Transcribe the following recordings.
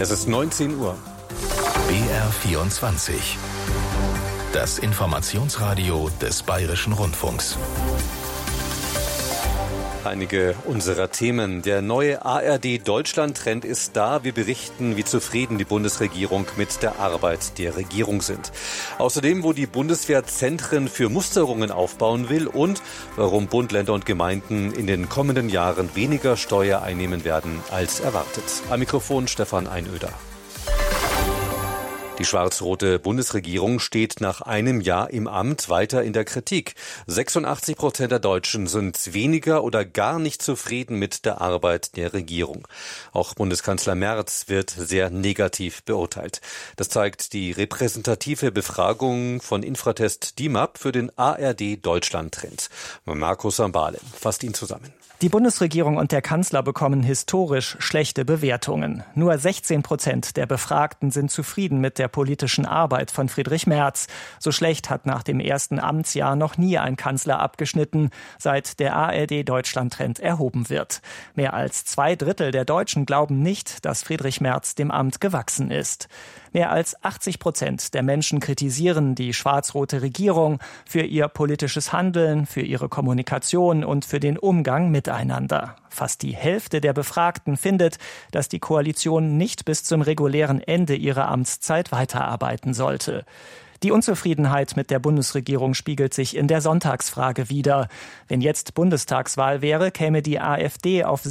Es ist 19 Uhr. BR24. Das Informationsradio des Bayerischen Rundfunks. Einige unserer Themen. Der neue ARD-Deutschland-Trend ist da. Wir berichten, wie zufrieden die Bundesregierung mit der Arbeit der Regierung sind. Außerdem, wo die Bundeswehr Zentren für Musterungen aufbauen will und warum Bund, Länder und Gemeinden in den kommenden Jahren weniger Steuer einnehmen werden als erwartet. Am Mikrofon Stefan Einöder. Die schwarz-rote Bundesregierung steht nach einem Jahr im Amt weiter in der Kritik. 86% der Deutschen sind weniger oder gar nicht zufrieden mit der Arbeit der Regierung. Auch Bundeskanzler Merz wird sehr negativ beurteilt. Das zeigt die repräsentative Befragung von Infratest DIMAP für den ARD-Deutschland-Trend. Markus Sambale fasst ihn zusammen. Die Bundesregierung und der Kanzler bekommen historisch schlechte Bewertungen. Nur 16% der Befragten sind zufrieden mit der politischen Arbeit von Friedrich Merz. So schlecht hat nach dem ersten Amtsjahr noch nie ein Kanzler abgeschnitten, seit der ARD-Deutschland-Trend erhoben wird. Mehr als 2/3 der Deutschen glauben nicht, dass Friedrich Merz dem Amt gewachsen ist. Mehr als 80% der Menschen kritisieren die schwarz-rote Regierung für ihr politisches Handeln, für ihre Kommunikation und für den Umgang miteinander. Fast die Hälfte der Befragten findet, dass die Koalition nicht bis zum regulären Ende ihrer Amtszeit weiterarbeiten sollte. Die Unzufriedenheit mit der Bundesregierung spiegelt sich in der Sonntagsfrage wider. Wenn jetzt Bundestagswahl wäre, käme die AfD auf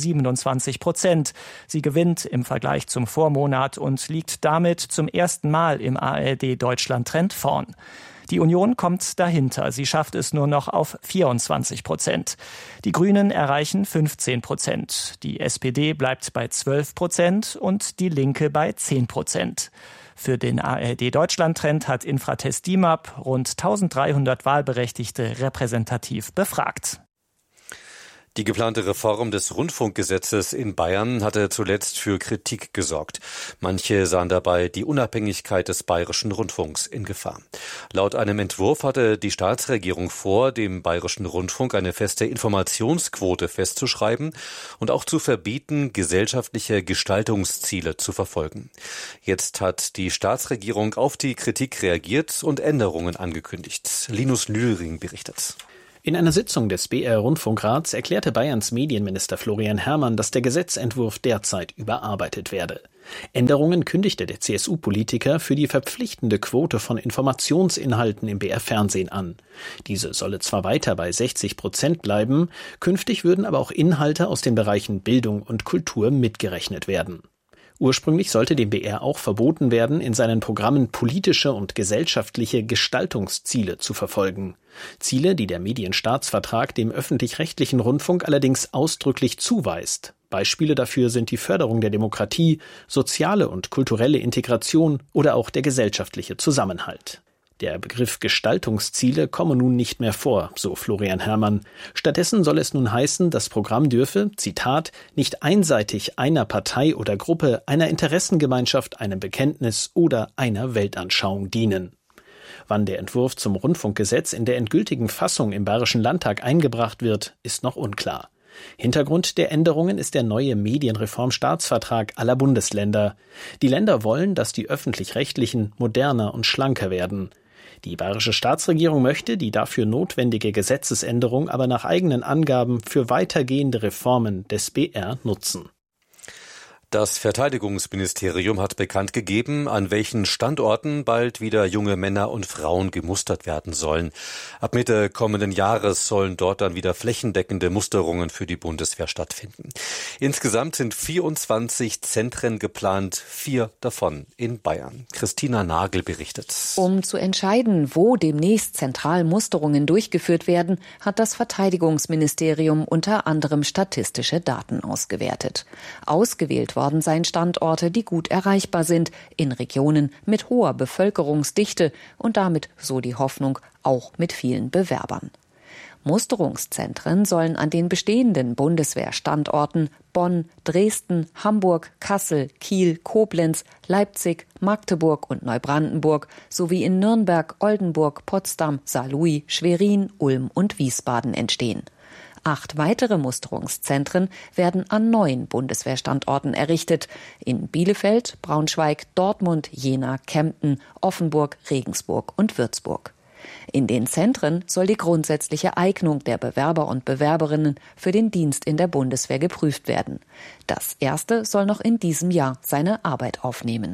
27%. Sie gewinnt im Vergleich zum Vormonat und liegt damit zum ersten Mal im ARD-Deutschland-Trend vorn. Die Union kommt dahinter. Sie schafft es nur noch auf 24%. Die Grünen erreichen 15%. Die SPD bleibt bei 12% und die Linke bei 10%. Für den ARD-Deutschland-Trend hat Infratest DIMAP rund 1300 Wahlberechtigte repräsentativ befragt. Die geplante Reform des Rundfunkgesetzes in Bayern hatte zuletzt für Kritik gesorgt. Manche sahen dabei die Unabhängigkeit des Bayerischen Rundfunks in Gefahr. Laut einem Entwurf hatte die Staatsregierung vor, dem Bayerischen Rundfunk eine feste Informationsquote festzuschreiben und auch zu verbieten, gesellschaftliche Gestaltungsziele zu verfolgen. Jetzt hat die Staatsregierung auf die Kritik reagiert und Änderungen angekündigt. Linus Lühring berichtet. In einer Sitzung des BR-Rundfunkrats erklärte Bayerns Medienminister Florian Herrmann, dass der Gesetzentwurf derzeit überarbeitet werde. Änderungen kündigte der CSU-Politiker für die verpflichtende Quote von Informationsinhalten im BR-Fernsehen an. Diese solle zwar weiter bei 60% bleiben, künftig würden aber auch Inhalte aus den Bereichen Bildung und Kultur mitgerechnet werden. Ursprünglich sollte dem BR auch verboten werden, in seinen Programmen politische und gesellschaftliche Gestaltungsziele zu verfolgen. Ziele, die der Medienstaatsvertrag dem öffentlich-rechtlichen Rundfunk allerdings ausdrücklich zuweist. Beispiele dafür sind die Förderung der Demokratie, soziale und kulturelle Integration oder auch der gesellschaftliche Zusammenhalt. Der Begriff Gestaltungsziele komme nun nicht mehr vor, so Florian Herrmann. Stattdessen soll es nun heißen, das Programm dürfe, Zitat, nicht einseitig einer Partei oder Gruppe, einer Interessengemeinschaft, einem Bekenntnis oder einer Weltanschauung dienen. Wann der Entwurf zum Rundfunkgesetz in der endgültigen Fassung im Bayerischen Landtag eingebracht wird, ist noch unklar. Hintergrund der Änderungen ist der neue Medienreformstaatsvertrag aller Bundesländer. Die Länder wollen, dass die öffentlich-rechtlichen moderner und schlanker werden. Die bayerische Staatsregierung möchte die dafür notwendige Gesetzesänderung aber nach eigenen Angaben für weitergehende Reformen des BR nutzen. Das Verteidigungsministerium hat bekannt gegeben, an welchen Standorten bald wieder junge Männer und Frauen gemustert werden sollen. Ab Mitte kommenden Jahres sollen dort dann wieder flächendeckende Musterungen für die Bundeswehr stattfinden. Insgesamt sind 24 Zentren geplant, 4 davon in Bayern. Christina Nagel berichtet. Um zu entscheiden, wo demnächst zentral Musterungen durchgeführt werden, hat das Verteidigungsministerium unter anderem statistische Daten ausgewertet. Ausgewählt worden seien Standorte, die gut erreichbar sind, in Regionen mit hoher Bevölkerungsdichte und damit, so die Hoffnung, auch mit vielen Bewerbern. Musterungszentren sollen an den bestehenden Bundeswehrstandorten Bonn, Dresden, Hamburg, Kassel, Kiel, Koblenz, Leipzig, Magdeburg und Neubrandenburg sowie in Nürnberg, Oldenburg, Potsdam, Saarlouis, Schwerin, Ulm und Wiesbaden entstehen. 8 weitere Musterungszentren werden an 9 Bundeswehrstandorten errichtet. In Bielefeld, Braunschweig, Dortmund, Jena, Kempten, Offenburg, Regensburg und Würzburg. In den Zentren soll die grundsätzliche Eignung der Bewerber und Bewerberinnen für den Dienst in der Bundeswehr geprüft werden. Das erste soll noch in diesem Jahr seine Arbeit aufnehmen.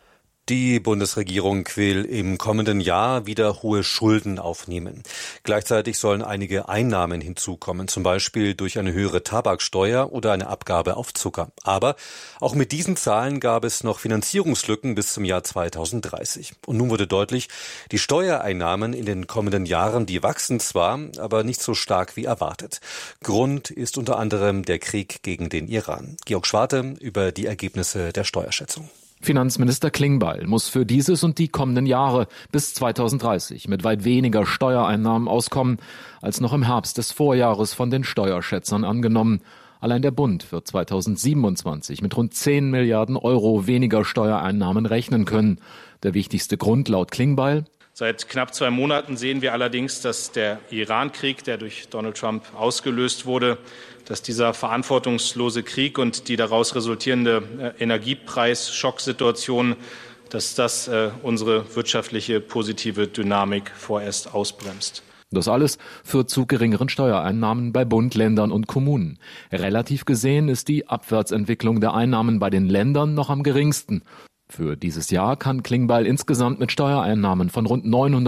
Die Bundesregierung will im kommenden Jahr wieder hohe Schulden aufnehmen. Gleichzeitig sollen einige Einnahmen hinzukommen, zum Beispiel durch eine höhere Tabaksteuer oder eine Abgabe auf Zucker. Aber auch mit diesen Zahlen gab es noch Finanzierungslücken bis zum Jahr 2030. Und nun wurde deutlich, die Steuereinnahmen in den kommenden Jahren, die wachsen zwar, aber nicht so stark wie erwartet. Grund ist unter anderem der Krieg gegen den Iran. Georg Schwarte über die Ergebnisse der Steuerschätzung. Finanzminister Klingbeil muss für dieses und die kommenden Jahre bis 2030 mit weit weniger Steuereinnahmen auskommen, als noch im Herbst des Vorjahres von den Steuerschätzern angenommen. Allein der Bund wird 2027 mit rund 10 Milliarden Euro weniger Steuereinnahmen rechnen können. Der wichtigste Grund laut Klingbeil: Seit knapp 2 Monaten sehen wir allerdings, dass der Iran-Krieg, der durch Donald Trump ausgelöst wurde, dass dieser verantwortungslose Krieg und die daraus resultierende Energiepreisschocksituation, dass das unsere wirtschaftliche positive Dynamik vorerst ausbremst. Das alles führt zu geringeren Steuereinnahmen bei Bund, Ländern und Kommunen. Relativ gesehen ist die Abwärtsentwicklung der Einnahmen bei den Ländern noch am geringsten. Für dieses Jahr kann Klingbeil insgesamt mit Steuereinnahmen von rund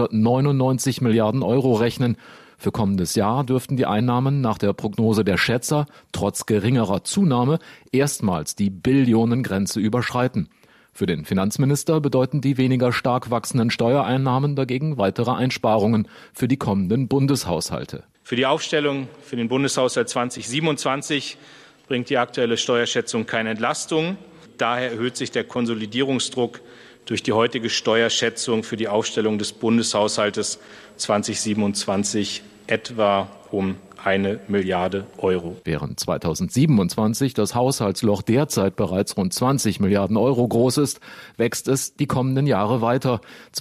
999 Milliarden Euro rechnen. Für kommendes Jahr dürften die Einnahmen nach der Prognose der Schätzer trotz geringerer Zunahme erstmals die Billionengrenze überschreiten. Für den Finanzminister bedeuten die weniger stark wachsenden Steuereinnahmen dagegen weitere Einsparungen für die kommenden Bundeshaushalte. Für die Aufstellung für den Bundeshaushalt 2027 bringt die aktuelle Steuerschätzung keine Entlastung. Daher erhöht sich der Konsolidierungsdruck durch die heutige Steuerschätzung für die Aufstellung des Bundeshaushaltes 2027 etwa um 1 Milliarde Euro. Während 2027 das Haushaltsloch derzeit bereits rund 20 Milliarden Euro groß ist, wächst es die kommenden Jahre weiter.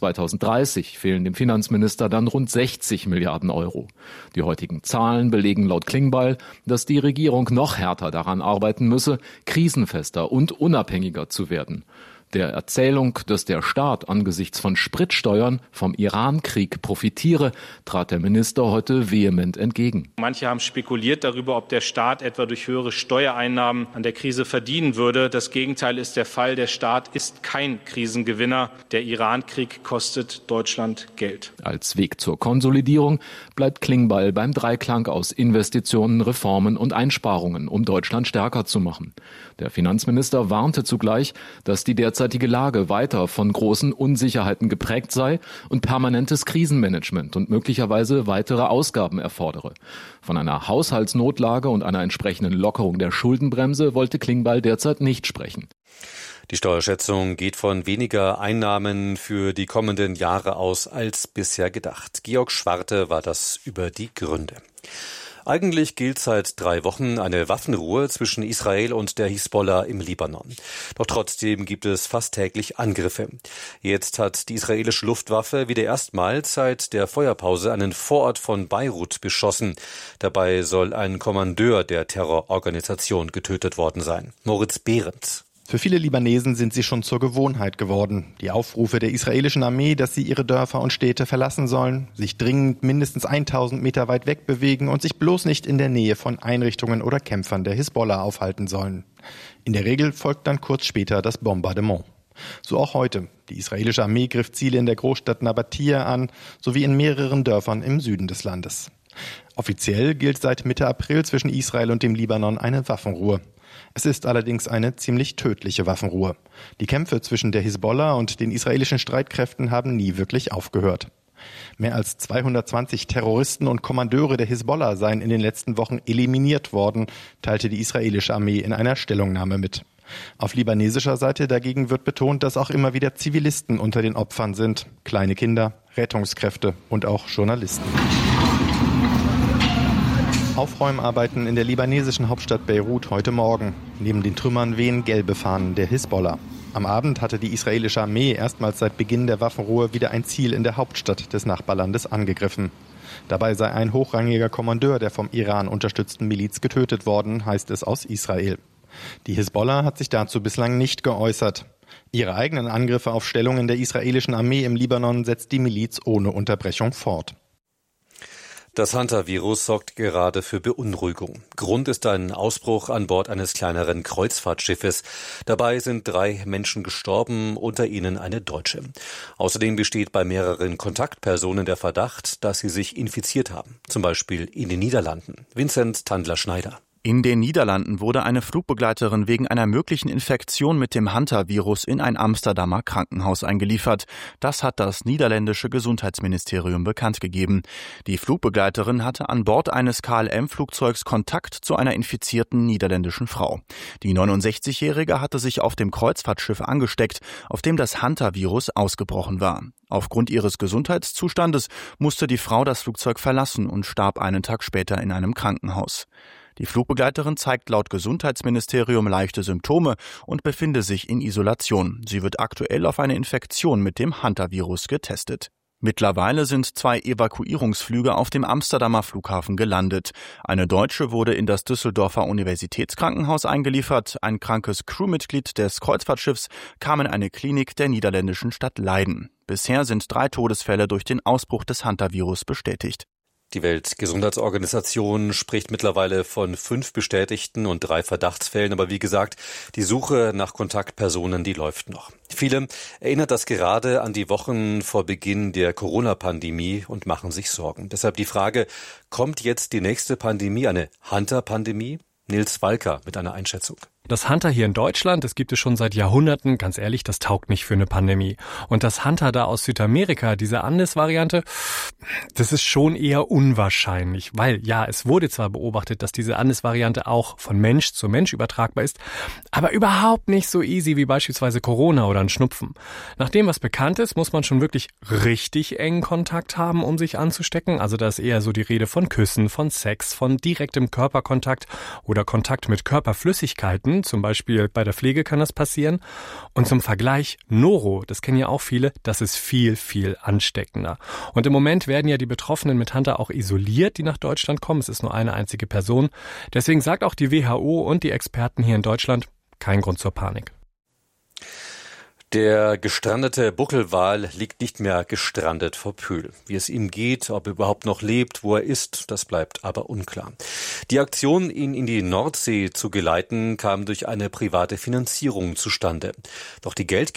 2030 fehlen dem Finanzminister dann rund 60 Milliarden Euro. Die heutigen Zahlen belegen laut Klingbeil, dass die Regierung noch härter daran arbeiten müsse, krisenfester und unabhängiger zu werden. Der Erzählung, dass der Staat angesichts von Spritsteuern vom Iran-Krieg profitiere, trat der Minister heute vehement entgegen. Manche haben spekuliert darüber, ob der Staat etwa durch höhere Steuereinnahmen an der Krise verdienen würde. Das Gegenteil ist der Fall. Der Staat ist kein Krisengewinner. Der Iran-Krieg kostet Deutschland Geld. Als Weg zur Konsolidierung bleibt Klingbeil beim Dreiklang aus Investitionen, Reformen und Einsparungen, um Deutschland stärker zu machen. Der Finanzminister warnte zugleich, dass die derzeitige Lage weiter von großen Unsicherheiten geprägt sei und permanentes Krisenmanagement und möglicherweise weitere Ausgaben erfordere. Von einer Haushaltsnotlage und einer entsprechenden Lockerung der Schuldenbremse wollte Klingbeil derzeit nicht sprechen. Die Steuerschätzung geht von weniger Einnahmen für die kommenden Jahre aus als bisher gedacht. Georg Schwarte war das über die Gründe. Eigentlich gilt seit 3 Wochen eine Waffenruhe zwischen Israel und der Hisbollah im Libanon. Doch trotzdem gibt es fast täglich Angriffe. Jetzt hat die israelische Luftwaffe wieder erstmals seit der Feuerpause einen Vorort von Beirut beschossen. Dabei soll ein Kommandeur der Terrororganisation getötet worden sein. Moritz Behrendt. Für viele Libanesen sind sie schon zur Gewohnheit geworden. Die Aufrufe der israelischen Armee, dass sie ihre Dörfer und Städte verlassen sollen, sich dringend mindestens 1000 Meter weit weg bewegen und sich bloß nicht in der Nähe von Einrichtungen oder Kämpfern der Hisbollah aufhalten sollen. In der Regel folgt dann kurz später das Bombardement. So auch heute. Die israelische Armee griff Ziele in der Großstadt Nabatia an, sowie in mehreren Dörfern im Süden des Landes. Offiziell gilt seit Mitte April zwischen Israel und dem Libanon eine Waffenruhe. Es ist allerdings eine ziemlich tödliche Waffenruhe. Die Kämpfe zwischen der Hisbollah und den israelischen Streitkräften haben nie wirklich aufgehört. Mehr als 220 Terroristen und Kommandeure der Hisbollah seien in den letzten Wochen eliminiert worden, teilte die israelische Armee in einer Stellungnahme mit. Auf libanesischer Seite dagegen wird betont, dass auch immer wieder Zivilisten unter den Opfern sind. Kleine Kinder, Rettungskräfte und auch Journalisten. Aufräumarbeiten in der libanesischen Hauptstadt Beirut heute Morgen. Neben den Trümmern wehen gelbe Fahnen der Hisbollah. Am Abend hatte die israelische Armee erstmals seit Beginn der Waffenruhe wieder ein Ziel in der Hauptstadt des Nachbarlandes angegriffen. Dabei sei ein hochrangiger Kommandeur der vom Iran unterstützten Miliz getötet worden, heißt es aus Israel. Die Hisbollah hat sich dazu bislang nicht geäußert. Ihre eigenen Angriffe auf Stellungen der israelischen Armee im Libanon setzt die Miliz ohne Unterbrechung fort. Das Hantavirus sorgt gerade für Beunruhigung. Grund ist ein Ausbruch an Bord eines kleineren Kreuzfahrtschiffes. Dabei sind 3 Menschen gestorben, unter ihnen eine Deutsche. Außerdem besteht bei mehreren Kontaktpersonen der Verdacht, dass sie sich infiziert haben. Zum Beispiel in den Niederlanden. Vincent Tandler-Schneider. In den Niederlanden wurde eine Flugbegleiterin wegen einer möglichen Infektion mit dem Hantavirus in ein Amsterdamer Krankenhaus eingeliefert. Das hat das niederländische Gesundheitsministerium bekannt gegeben. Die Flugbegleiterin hatte an Bord eines KLM-Flugzeugs Kontakt zu einer infizierten niederländischen Frau. Die 69-Jährige hatte sich auf dem Kreuzfahrtschiff angesteckt, auf dem das Hantavirus ausgebrochen war. Aufgrund ihres Gesundheitszustandes musste die Frau das Flugzeug verlassen und starb einen Tag später in einem Krankenhaus. Die Flugbegleiterin zeigt laut Gesundheitsministerium leichte Symptome und befinde sich in Isolation. Sie wird aktuell auf eine Infektion mit dem Hantavirus getestet. Mittlerweile sind 2 Evakuierungsflüge auf dem Amsterdamer Flughafen gelandet. Eine Deutsche wurde in das Düsseldorfer Universitätskrankenhaus eingeliefert. Ein krankes Crewmitglied des Kreuzfahrtschiffs kam in eine Klinik der niederländischen Stadt Leiden. Bisher sind 3 Todesfälle durch den Ausbruch des Hantavirus bestätigt. Die Weltgesundheitsorganisation spricht mittlerweile von 5 bestätigten und 3 Verdachtsfällen. Aber wie gesagt, die Suche nach Kontaktpersonen, die läuft noch. Viele erinnert das gerade an die Wochen vor Beginn der Corona-Pandemie und machen sich Sorgen. Deshalb die Frage, kommt jetzt die nächste Pandemie, eine Hunter-Pandemie? Nils Walker mit einer Einschätzung. Das Hunter hier in Deutschland, das gibt es schon seit Jahrhunderten, ganz ehrlich, das taugt nicht für eine Pandemie. Und das Hunter da aus Südamerika, diese Andes-Variante, das ist schon eher unwahrscheinlich, weil ja, es wurde zwar beobachtet, dass diese Andes-Variante auch von Mensch zu Mensch übertragbar ist, aber überhaupt nicht so easy wie beispielsweise Corona oder ein Schnupfen. Nach dem, was bekannt ist, muss man schon wirklich richtig engen Kontakt haben, um sich anzustecken. Also da ist eher so die Rede von Küssen, von Sex, von direktem Körperkontakt oder Kontakt mit Körperflüssigkeiten. Zum Beispiel bei der Pflege kann das passieren. Und zum Vergleich, Noro, das kennen ja auch viele, das ist viel, viel ansteckender. Und im Moment werden ja die Betroffenen mit Hunter auch isoliert, die nach Deutschland kommen. Es ist nur eine einzige Person. Deswegen sagt auch die WHO und die Experten hier in Deutschland, kein Grund zur Panik. Der gestrandete Buckelwal liegt nicht mehr gestrandet vor Pöhl. Wie es ihm geht, ob er überhaupt noch lebt, wo er ist, das bleibt aber unklar. Die Aktion, ihn in die Nordsee zu geleiten, kam durch eine private Finanzierung zustande. Doch die